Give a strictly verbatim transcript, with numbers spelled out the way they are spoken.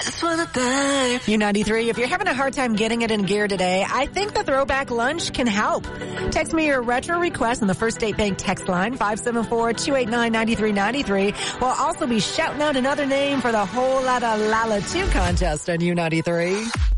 I just wanna dive. U ninety-three, if you're having a hard time getting it in gear today, I think the throwback lunch can help. Text me your retro request on the First State Bank text line, five seven four, two eight nine, nine three nine three. We'll also be shouting out another name for the Whole Lotta Lala two contest on U ninety-three.